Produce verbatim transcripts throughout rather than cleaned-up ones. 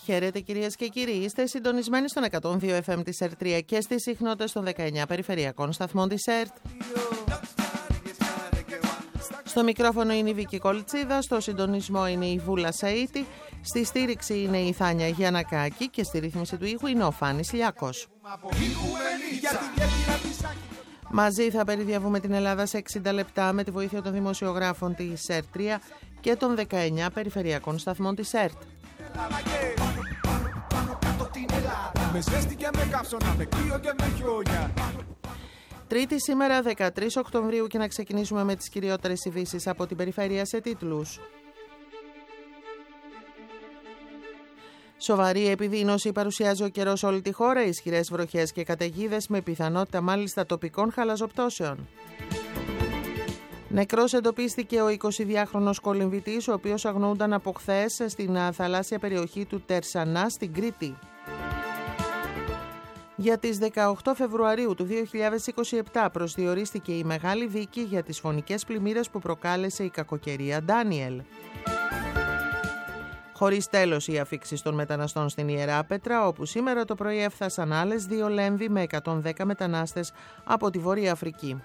Χαίρετε κυρίες και κύριοι, είστε συντονισμένοι στον εκατόν δύο εφ εμ της ΕΡΤ τρία και στις συχνότητες των δεκαεννιά περιφερειακών σταθμών της ΕΡΤ. Στο μικρόφωνο είναι η Βίκη Κολτσίδα, στο συντονισμό είναι η Βούλα Σαΐτη, στη στήριξη είναι η Θάνια Γιαννακάκη και στη ρύθμιση του ήχου είναι ο Φάνης Λιάκος. Μαζί θα περιδιαβούμε την Ελλάδα σε εξήντα λεπτά με τη βοήθεια των δημοσιογράφων της ΕΡΤ τρία και των δεκαεννιά περιφερειακών σταθμών της ΕΡΤ. Τρίτη σήμερα δεκατρείς Οκτωβρίου και να ξεκινήσουμε με τις κυριότερες ειδήσεις από την περιφέρεια σε τίτλους. Σοβαρή επιδείνωση παρουσιάζει ο καιρός όλη τη χώρα, ισχυρές βροχές και καταιγίδες με πιθανότητα μάλιστα τοπικών χαλαζοπτώσεων. Νεκρός εντοπίστηκε ο εικοσιδυάχρονος κολυμβητής, ο οποίος αγνοούνταν από χθες στην θαλάσσια περιοχή του Τερσανά στην Κρήτη. Για τις δεκαοκτώ Φεβρουαρίου του δύο χιλιάδες είκοσι επτά προσδιορίστηκε η μεγάλη δίκη για τις φωνικές πλημμύρες που προκάλεσε η κακοκαιρία Ντάνιελ. Χωρίς τέλος οι αφίξεις των μεταναστών στην Ιεράπετρα, όπου σήμερα το πρωί έφτασαν άλλες δύο λέμβοι με εκατόν δέκα μετανάστες από τη Βόρεια Αφρική.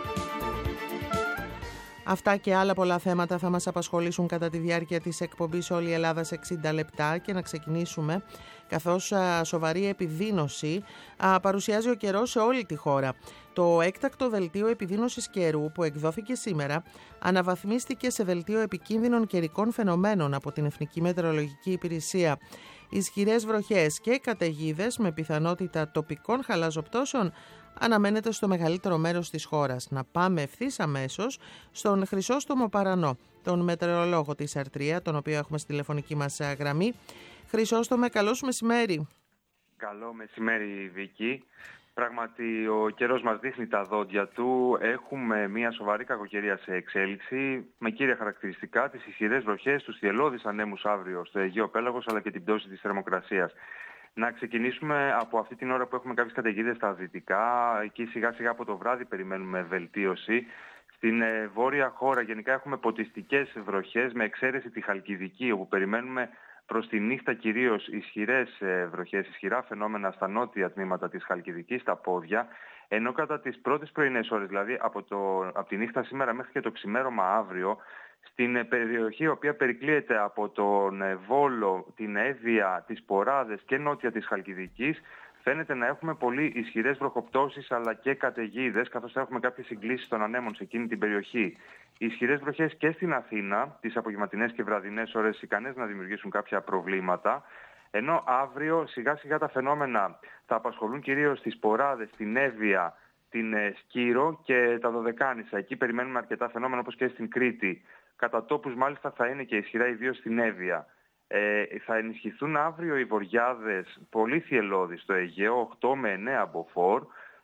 Αυτά και άλλα πολλά θέματα θα μας απασχολήσουν κατά τη διάρκεια της εκπομπής Όλη η Ελλάδα σε εξήντα λεπτά και να ξεκινήσουμε καθώς α, σοβαρή επιδείνωση α, παρουσιάζει ο καιρός σε όλη τη χώρα. Το έκτακτο δελτίο επιδείνωσης καιρού που εκδόθηκε σήμερα αναβαθμίστηκε σε δελτίο επικίνδυνων καιρικών φαινομένων από την Εθνική Μετεωρολογική Υπηρεσία. Ισχυρές βροχές και καταιγίδες με πιθανότητα τοπικών χαλαζοπτώσεων αναμένεται στο μεγαλύτερο μέρος της χώρας. Να πάμε ευθύς αμέσως στον Χρυσόστομο Παρανό, τον μετεωρολόγο της ΕΡΤ τρία, τον οποίο έχουμε στη τηλεφωνική μας γραμμή. Χρυσόστομε, καλώς μεσημέρι. Καλό μεσημέρι, Βίκη. Πράγματι, ο καιρός μας δείχνει τα δόντια του. Έχουμε μια σοβαρή κακοκαιρία σε εξέλιξη, με κύρια χαρακτηριστικά τις ισχυρές βροχές, τους θυελλώδεις ανέμους αύριο στο Αιγαίο Πέλαγος, αλλά και την πτώση της θερμοκρασίας. Να ξεκινήσουμε από αυτή την ώρα που έχουμε κάποιες καταιγίδες στα δυτικά. Εκεί σιγά σιγά από το βράδυ περιμένουμε βελτίωση. Στην ε, βόρεια χώρα γενικά έχουμε ποτιστικές βροχές, με εξαίρεση τη Χαλκιδική, όπου περιμένουμε προς τη νύχτα κυρίως ισχυρές ε, βροχές, ισχυρά φαινόμενα στα νότια τμήματα της Χαλκιδικής, στα πόδια. Ενώ κατά τις πρώτες πρωινές ώρες, δηλαδή από, το, από τη νύχτα σήμερα μέχρι και το ξημέρωμα αύριο, στην περιοχή η οποία περικλείεται από τον Βόλο, την Εύβοια, τις Ποράδες και νότια της Χαλκιδικής, φαίνεται να έχουμε πολύ ισχυρές βροχοπτώσεις αλλά και καταιγίδες, καθώς θα έχουμε κάποιες συγκλήσεις των ανέμων σε εκείνη την περιοχή. Οι ισχυρές βροχές και στην Αθήνα, τις απογευματινές και βραδινές ώρες, ικανές να δημιουργήσουν κάποια προβλήματα. Ενώ αύριο σιγά σιγά τα φαινόμενα θα απασχολούν κυρίως τις Ποράδες, την Εύβοια, την Σκύρο και τα Δωδεκάνησα. Εκεί περιμένουμε αρκετά φαινόμενα όπως και στην Κρήτη. Κατά τόπους μάλιστα θα είναι και ισχυρά ιδίως στην Εύβοια. Ε, θα ενισχυθούν αύριο οι βορειάδες πολύ θυελλώδεις στο Αιγαίο, οκτώ με εννέα μποφόρ.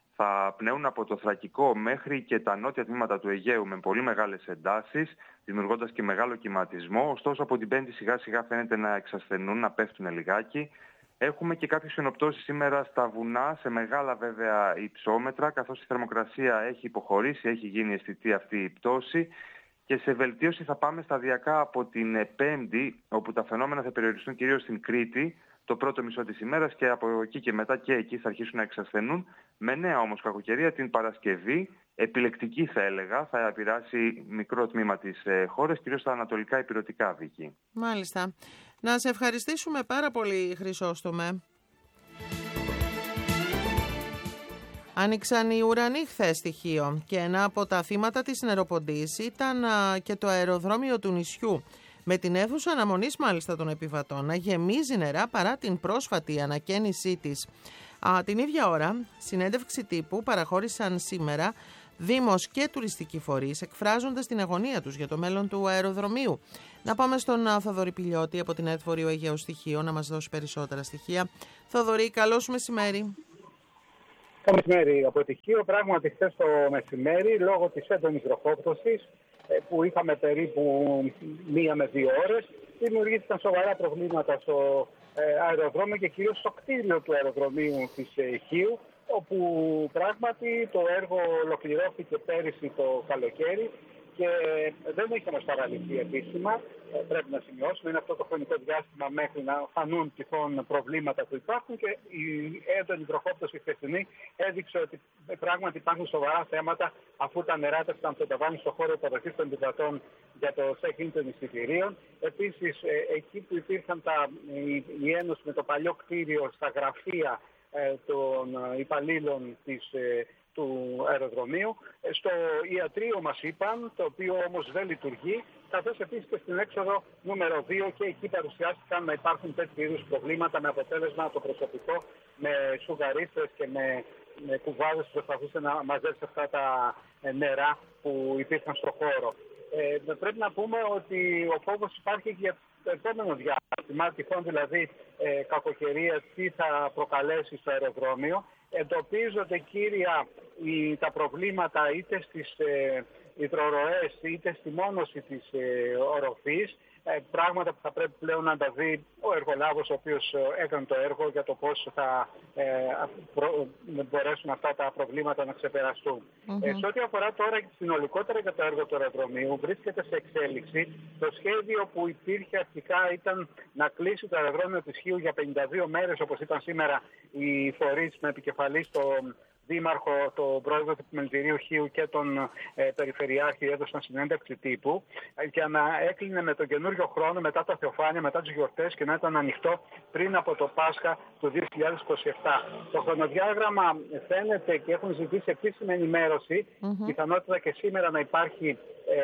Θα πνέουν από το Θρακικό μέχρι και τα νότια τμήματα του Αιγαίου με πολύ μεγάλες εντάσεις, δημιουργώντας και μεγάλο κυματισμό. Ωστόσο από την Πέμπτη σιγά σιγά φαίνεται να εξασθενούν, να πέφτουν λιγάκι. Έχουμε και κάποιες φαινοπτώσεις σήμερα στα βουνά, σε μεγάλα βέβαια υψόμετρα, καθώς η θερμοκρασία έχει υποχωρήσει, έχει γίνει αισθητή αυτή η πτώση. Και σε βελτίωση θα πάμε σταδιακά από την Πέμπτη, όπου τα φαινόμενα θα περιοριστούν κυρίως στην Κρήτη, το πρώτο μισό της ημέρας, και από εκεί και μετά και εκεί θα αρχίσουν να εξασθενούν. Με νέα όμως κακοκαιρία την Παρασκευή, επιλεκτική θα έλεγα, θα επηρεάσει μικρό τμήμα της ε, χώρας, κυρίως στα ανατολικά ηπειρωτικά, Βίκη. Μάλιστα. Να σε ευχαριστήσουμε πάρα πολύ, Χρυσόστομε. Άνοιξαν οι ουρανοί χθες στοιχείο και ένα από τα θύματα της νεροποντής ήταν α, και το αεροδρόμιο του νησιού, με την αίθουσα αναμονής μάλιστα των επιβατών να γεμίζει νερά παρά την πρόσφατη ανακαίνισή της. Α, την ίδια ώρα, συνέντευξη τύπου παραχώρησαν σήμερα Δήμος και τουριστικοί φορείς, εκφράζοντας την αγωνία τους για το μέλλον του αεροδρομίου. Να πάμε στον Θοδωρή Πηλιώτη από την ΕΡΤ Βορείου Αιγαίου Στοιχείο να μας δώσει περισσότερα στοιχεία. Θοδωρή, καλώς μεσημέρι. Καλό μεσημέρι από Τυχείο. Πράγματι, χθες το μεσημέρι, λόγω της έντονης βροχόπτωσης που είχαμε περίπου μία με δύο ώρες, δημιουργήθηκαν σοβαρά προβλήματα στο αεροδρόμιο και κυρίως στο κτίριο του αεροδρομίου της Χίου, όπου πράγματι το έργο ολοκληρώθηκε πέρυσι το καλοκαίρι και δεν έχει όμως παραλυθεί επίσημα. Πρέπει να σημειώσουμε, είναι αυτό το χρονικό διάστημα μέχρι να φανούν τυχόν προβλήματα που υπάρχουν, και η έντονη βροχόπτωση χθεσινή έδειξε ότι πράγματι υπάρχουν σοβαρά θέματα, αφού τα νερά τα αμφιταβάνουν στον χώρο υποδοχής των επιβατών για το check-in των εισιτηρίων. Επίσης, εκεί που υπήρχαν τα, η, η ένωση με το παλιό κτίριο στα γραφεία ε, των υπαλλήλων της του αεροδρομίου, στο ιατρείο μας είπαν, το οποίο όμως δεν λειτουργεί, καθώς επίσης και στην έξοδο νούμερο δύο, και εκεί παρουσιάστηκαν να υπάρχουν τέτοιου είδους προβλήματα, με αποτέλεσμα το προσωπικό με σουγαρίστρες και με, με κουβάδες που προσπαθούσε να μαζέψει αυτά τα νερά που υπήρχαν στο χώρο. Ε, πρέπει να πούμε ότι ο φόβος υπάρχει και για το επόμενο διάστημα, τυχόν δηλαδή ε, κακοκαιρία, τι θα προκαλέσει στο αεροδρόμιο. Εντοπίζονται κύρια οι, τα προβλήματα είτε στις ε, υδροροές είτε στη μόνωση της ε, οροφής, ε, πράγματα που θα πρέπει πλέον να τα δει ο εργολάβος ο οποίος έκανε το έργο για το πώς θα ε, προ, μπορέσουν αυτά τα προβλήματα να ξεπεραστούν. Mm-hmm. Ε, σε ό,τι αφορά τώρα συνολικότερα για το έργο του αεροδρομίου, βρίσκεται σε εξέλιξη. Το σχέδιο που υπήρχε αρχικά ήταν να κλείσει το αεροδρόμιο της Χίου για πενήντα δύο μέρες, όπως ήταν σήμερα οι φορείς με επικεφαλής τον Δήμαρχο, τον πρόεδρο του Επιμελητηρίου Χίου και τον ε, Περιφερειάρχη έδωσαν συνέντευξη τύπου, για να έκλεινε με τον καινούριο χρόνο μετά τα Θεοφάνεια, μετά τις γιορτές, και να ήταν ανοιχτό πριν από το Πάσχα του δύο χιλιάδες είκοσι επτά. Το χρονοδιάγραμμα φαίνεται, και έχουν ζητήσει επίσημη ενημέρωση, mm-hmm. πιθανότητα και σήμερα να υπάρχει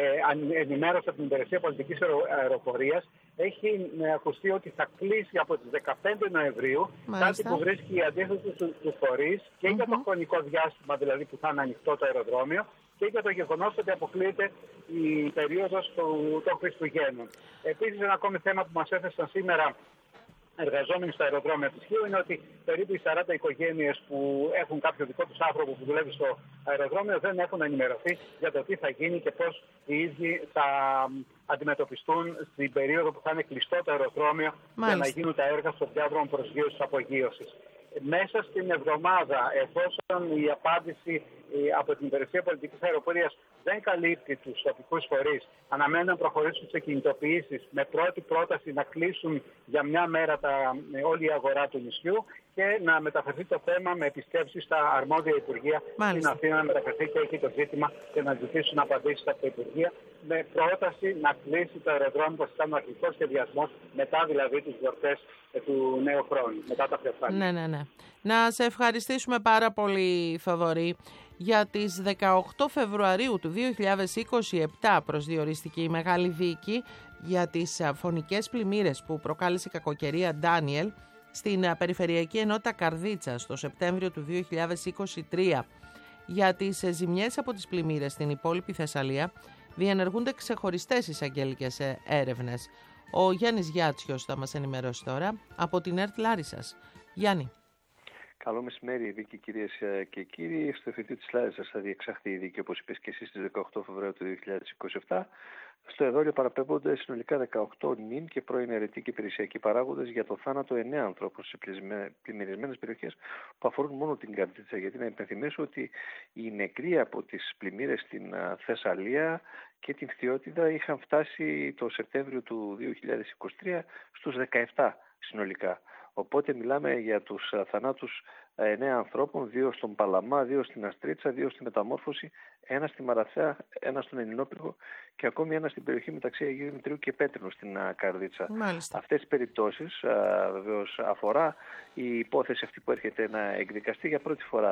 ε, ενημέρωση από την Υπηρεσία Πολιτικής Αεροπορίας. Έχει ε, ακουστεί ότι θα κλείσει από τις δεκαπέντε Νοεμβρίου, κάτι που βρίσκει η αντίθεση του, του φορείς και mm-hmm. για το χρονικό διάστημα δηλαδή που θα είναι ανοιχτό το αεροδρόμιο, και για το γεγονός ότι αποκλείεται η περίοδος του, των Χριστουγέννων. Επίσης, ένα ακόμη θέμα που μας έθεσαν σήμερα εργαζόμενοι στα αεροδρόμια της Χίου είναι ότι περίπου οι σαράντα οικογένειες που έχουν κάποιο δικό τους άνθρωπο που δουλεύει στο αεροδρόμιο δεν έχουν ενημερωθεί για το τι θα γίνει και πώς οι ίδιοι θα αντιμετωπιστούν στην περίοδο που θα είναι κλειστό το αεροδρόμιο. Μάλιστα. Για να γίνουν τα έργα στο διάδρομο προσγείωσης-απογείωσης. Μέσα στην εβδομάδα, εφόσον η απάντηση από την Υπηρεσία Πολιτικής Αεροπορίας δεν καλύπτει τους τοπικούς φορείς, αναμένουν να προχωρήσουν σε κινητοποιήσεις με πρώτη πρόταση να κλείσουν για μια μέρα τα, όλη η αγορά του νησιού και να μεταφερθεί το θέμα με επισκέψεις στα αρμόδια Υπουργεία. Μάλιστα. Στην Αθήνα να μεταφερθεί και εκεί το ζήτημα και να ζητήσουν απαντήσεις από τα Υπουργεία, με πρόταση να κλείσει το αεροδρόμιο που ήταν ο αρχικός σχεδιασμός, μετά δηλαδή τις γιορτές του νέου χρόνου, μετά τα Θεοφάνεια. Ναι, ναι, ναι. Να σε ευχαριστήσουμε πάρα πολύ, Θοδωρή. Για τις δεκαοκτώ Φεβρουαρίου του δύο χιλιάδες είκοσι επτά προσδιορίστηκε η μεγάλη δίκη για τις φωνικές πλημμύρες που προκάλεσε η κακοκαιρία Ντάνιελ στην Περιφερειακή Ενότητα Καρδίτσας το Σεπτέμβριο του δύο χιλιάδες είκοσι τρία. Για τις ζημιές από τις πλημμύρες στην υπόλοιπη Θεσσαλία διενεργούνται ξεχωριστές εισαγγελικές έρευνες. Ο Γιάννης Γιάτσιος θα μας ενημερώσει τώρα από την ΕΡΤ Λάρισσας. Γιάννη. Καλό μεσημέρι, Βίκη, κυρίες και κύριοι. Στο εφετείο της Λάρισσας θα διεξαχθεί η δίκη, όπως είπες και εσύ, στις δεκαοκτώ Φεβρουαρίου του δύο χιλιάδες είκοσι επτά. Στο εδόλιο παραπέμπονται συνολικά δεκαοκτώ νυν και πρώην αιρετοί και υπηρεσιακοί παράγοντες για το θάνατο εννέα ανθρώπων σε πλημμυρισμένες περιοχές που αφορούν μόνο την Καρδίτσα. Γιατί να υπενθυμίσω ότι οι νεκροί από τις πλημμύρες στην Θεσσαλία και την Φθιώτιδα είχαν φτάσει το Σεπτέμβριο του δύο χιλιάδες είκοσι τρία στους δεκαεπτά συνολικά. Οπότε μιλάμε για τους θανάτους εννέα ανθρώπων, δύο στον Παλαμά, δύο στην Αστρίτσα, δύο στη Μεταμόρφωση, ένα στη Μαραθέα, ένα στον Ελληνόπυργο και ακόμη ένα στην περιοχή μεταξύ Αγίου Δημητρίου και Πέτρινου στην Καρδίτσα. Μάλιστα. Αυτές τις περιπτώσεις βεβαίως αφορά η υπόθεση αυτή που έρχεται να εκδικαστεί για πρώτη φορά.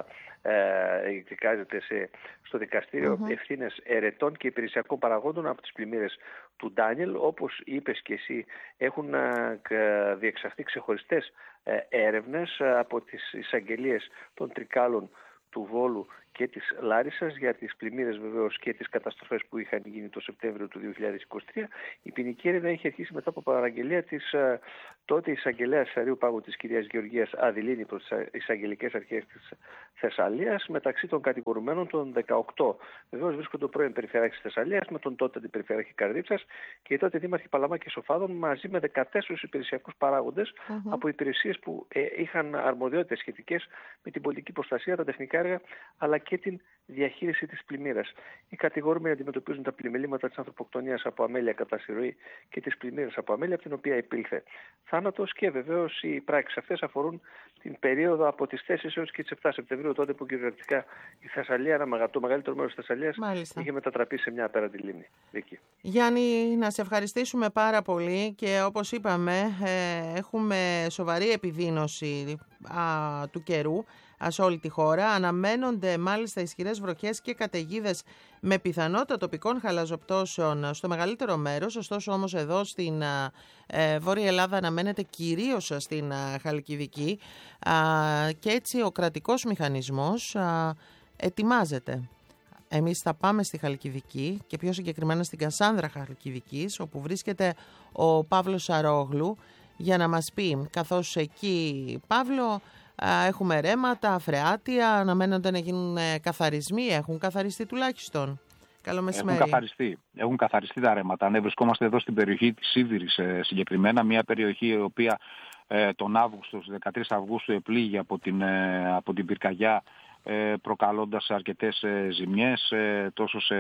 Ε, εκδικάζεται σε, στο δικαστήριο mm-hmm. ευθύνες ερετών και υπηρεσιακών παραγόντων από τις πλημμύρες του Ντάνιελ. Όπως είπες και εσύ, έχουν διεξαχθεί ξεχωριστές έρευνες από τις εισαγγελίες των Τρικάλων, του Βόλου και της Λάρισσας για τις πλημμύρες βεβαίως και τις καταστροφές που είχαν γίνει το Σεπτέμβριο του δύο χιλιάδες είκοσι τρία. Η ποινική έρευνα έχει αρχίσει μετά από παραγγελία της τότε εισαγγελέας Αερίου Πάγου της κυρίας Γεωργίας Αδηλίνη προς τις εισαγγελικές αρχές της Θεσσαλίας, μεταξύ των κατηγορουμένων των δεκαοκτώ. Βεβαίως βρίσκονται ο πρώην Περιφερειάρχης της Θεσσαλίας με τον τότε Αντιπεριφερειάρχη Καρδίτσας και οι τότε δήμαρχοι Παλαμά και Σοφάδων μαζί με δεκατέσσερις υπηρεσιακούς παράγοντες mm-hmm. από υπηρεσίες που ε, είχαν αρμοδιότητες σχετικές με την πολιτική προστασία, τα τεχνικά έργα αλλά και την διαχείριση της πλημμύρας. Οι κατηγορούμενοι αντιμετωπίζουν τα πλημμυλήματα της ανθρωποκτονίας από αμέλεια κατά συρροή και της πλημμύρας από αμέλεια, από την οποία επήλθε θάνατος, και βεβαίως οι πράξεις αυτές αφορούν την περίοδο από τις τέσσερις έως και τις επτά Σεπτεμβρίου, τότε που κυριολεκτικά η Θεσσαλία, το μεγαλύτερο μέρος της Θεσσαλίας, Μάλιστα. είχε μετατραπεί σε μια απέραντη λίμνη. Δίκη. Γιάννη, να σε ευχαριστήσουμε πάρα πολύ, και όπως είπαμε ε, έχουμε σοβαρή επιδείνωση α, του καιρού σε όλη τη χώρα. Αναμένονται μάλιστα ισχυρές βροχές και καταιγίδες με πιθανότητα τοπικών χαλαζοπτώσεων στο μεγαλύτερο μέρος. Ωστόσο όμως εδώ στην ε, Βόρεια Ελλάδα αναμένεται κυρίως στην ε, Χαλκιδική, α, και έτσι ο κρατικός μηχανισμός α, ετοιμάζεται. Εμείς θα πάμε στη Χαλκιδική και πιο συγκεκριμένα στην Κασάνδρα Χαλκιδικής, όπου βρίσκεται ο Παύλος Σαρόγλου, για να μας πει, καθώς εκεί, Παύλο, έχουμε ρέματα, φρεάτια, αναμένονται να γίνουν καθαρισμοί, έχουν καθαριστεί τουλάχιστον. Καλό μεσημέρι. Έχουν καθαριστεί. Έχουν καθαριστεί τα ρέματα. Ναι, βρισκόμαστε εδώ στην περιοχή της Σίβηρης συγκεκριμένα, μια περιοχή η οποία ε, τον Αύγουστο, στις δεκατρείς Αυγούστου, επλήγει από την, ε, από την πυρκαγιά, προκαλώντας αρκετές ζημιές τόσο σε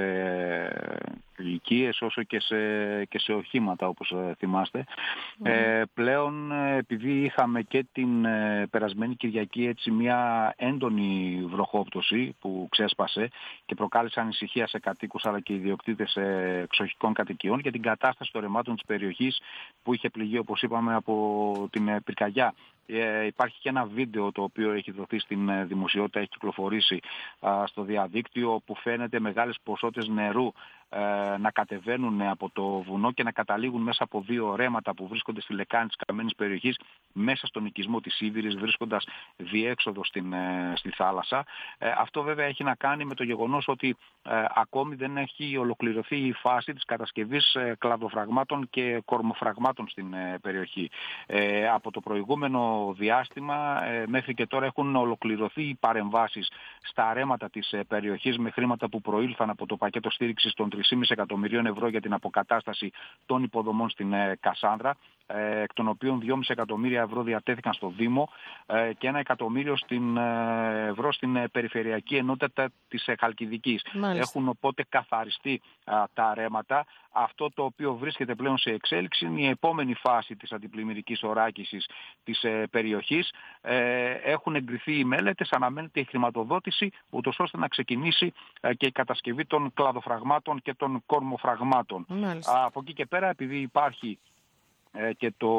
οικίες όσο και σε, και σε οχήματα, όπως θυμάστε. Mm. Ε, πλέον, επειδή είχαμε και την περασμένη Κυριακή έτσι μια έντονη βροχόπτωση που ξέσπασε και προκάλεσε ανησυχία σε κατοίκους αλλά και ιδιοκτήτες εξοχικών κατοικιών για την κατάσταση των ρεμάτων της περιοχής που είχε πληγεί, όπως είπαμε, από την πυρκαγιά. Ε, υπάρχει και ένα βίντεο το οποίο έχει δοθεί στην δημοσιότητα, έχει κυκλοφορήσει α, στο διαδίκτυο, που φαίνεται μεγάλες ποσότητες νερού ε, να κατεβαίνουν από το βουνό και να καταλήγουν μέσα από δύο ρέματα που βρίσκονται στη λεκάνη της καμένης περιοχής, μέσα στον οικισμό της Σίβηρης, βρίσκοντας διέξοδο στην, ε, στη θάλασσα. Ε, αυτό βέβαια έχει να κάνει με το γεγονός ότι ε, ακόμη δεν έχει ολοκληρωθεί η φάση της κατασκευής ε, κλαδοφραγμάτων και κορμοφραγμάτων στην ε, περιοχή. Ε, από το προηγούμενο διάστημα ε, μέχρι και τώρα έχουν ολοκληρωθεί οι παρεμβάσεις στα ρέματα της ε, περιοχής με χρήματα που προήλθαν από το πακέτο στήριξης των τρία κόμμα πέντε εκατομμυρίων ευρώ για την αποκατάσταση των υποδομών στην ε, Κασάνδρα, ε, εκ των οποίων δυόμισι εκατομμύρια ευρώ διατέθηκαν στο Δήμο ε, και ένα εκατομμύριο στην, ε, ευρώ στην ε, περιφερειακή ενότητα της ε, Χαλκιδικής. Έχουν οπότε καθαριστεί α, τα ρέματα. Αυτό το οποίο βρίσκεται πλέον σε εξέλιξη είναι η επόμενη φάση της αντιπλημμυρικής οράκησης της ε, περιοχής. Ε, έχουν εγκριθεί οι μέλετες, αναμένεται η χρηματοδότηση, ούτως ώστε να ξεκινήσει ε, και η κατασκευή των κλαδοφραγμάτων και των κορμοφραγμάτων. Α, από εκεί και πέρα, επειδή υπάρχει ε, και το...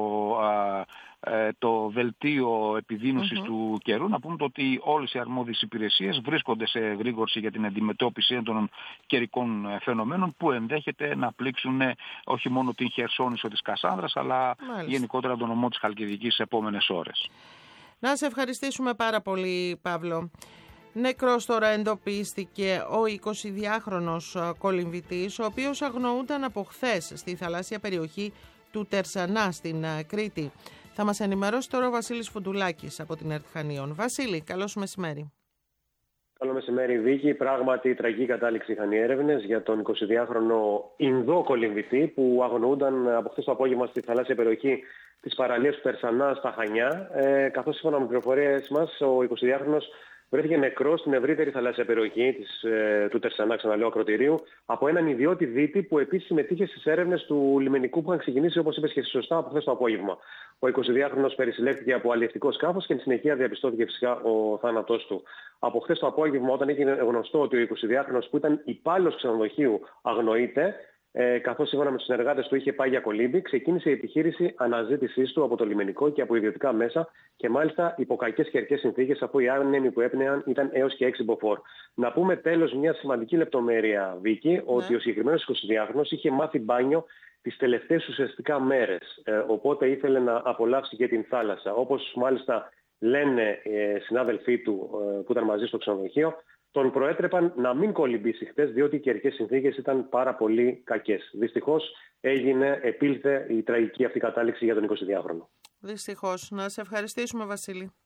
Α, το δελτίο επιδείνωσης mm-hmm. του καιρού, να πούμε ότι όλες οι αρμόδιες υπηρεσίες βρίσκονται σε γρήγορση για την αντιμετώπιση των καιρικών φαινομένων που ενδέχεται να πλήξουν όχι μόνο την Χερσόνησο της Κασάνδρας, αλλά Μάλιστα. γενικότερα τον νομό της Χαλκιδικής σε επόμενες ώρες. Να σε ευχαριστήσουμε πάρα πολύ, Παύλο. Νεκρός τώρα εντοπίστηκε ο εικοσιδυάχρονος κολυμβητής, ο οποίος αγνοούνταν από χθες στη θαλάσσια περιοχή του Τερσανά στην Κρήτη. Θα μας ενημερώσει τώρα ο Βασίλης Φουντουλάκης από την ΕΡΤ Χανίων. Βασίλη, καλώς μεσημέρι. Καλό μεσημέρι, Βίκη. Πράγματι, τραγική κατάληξη είχαν οι έρευνες για τον εικοσιδυάχρονο Ινδό κολυμβητή που αγνοούνταν από χθες το απόγευμα στη θαλάσσια περιοχή της παραλίας του Τερσανά στα Χανιά. Ε, καθώς σύμφωνα με πληροφορίες μας, ο εικοσιδυάχρονος βρέθηκε νεκρός στην ευρύτερη θαλάσσια περιοχή της, ε, του Τερσανά, ξαναλέω, ακροτηρίου, από έναν ιδιώτη δίτη που επίσης συμμετείχε στις έρευνες του λιμενικού που είχαν ξεκινήσει, όπως είπες και σωστά, από χθες το απόγευμα. Ο εικοσιδυάχρονος περισυλλέχθηκε από αλλιευτικό σκάφος και εν συνεχεία διαπιστώθηκε φυσικά ο θάνατός του. Από χθες το απόγευμα, όταν έγινε γνωστό ότι ο εικοσιδυάχρονος που ήταν υπάλληλος ξενοδοχείου αγνοείται, Ε, καθώς σύμφωνα με τους συνεργάτες του είχε πάει για κολύμπη, ξεκίνησε η επιχείρηση αναζήτησής του από το λιμενικό και από ιδιωτικά μέσα και μάλιστα υπό κακές καιρικές συνθήκες, αφού οι άνεμοι που έπνεαν ήταν έως και έξι μποφόρ. Να πούμε τέλος μια σημαντική λεπτομέρεια, Βίκη, ναι. ότι ο συγκεκριμένος εικοσιδυάχρονος είχε μάθει μπάνιο τις τελευταίες ουσιαστικά μέρες. Ε, οπότε ήθελε να απολαύσει και την θάλασσα. Όπως μάλιστα λένε ε, συνάδελφοί του ε, που ήταν μαζί στο ξενοδοχείο, τον προέτρεπαν να μην κολυμπήσει χτες, διότι οι καιρικές συνθήκες ήταν πάρα πολύ κακές. Δυστυχώς έγινε, επήλθε η τραγική αυτή κατάληξη για τον εικοσιδυάχρονο. Δυστυχώς. Να σε ευχαριστήσουμε, Βασίλη.